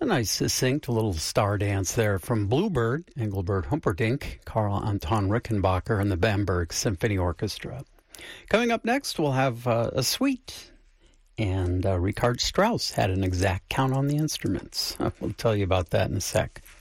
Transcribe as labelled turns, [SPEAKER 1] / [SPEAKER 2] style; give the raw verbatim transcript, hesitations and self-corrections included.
[SPEAKER 1] nice, succinct little star dance there from Bluebird, Engelbert Humperdinck, Karl Anton Rickenbacker, and the Bamberg Symphony Orchestra. Coming up next, we'll have uh, a suite, and uh, Richard Strauss had an exact count on the instruments. We'll tell you about that in a sec.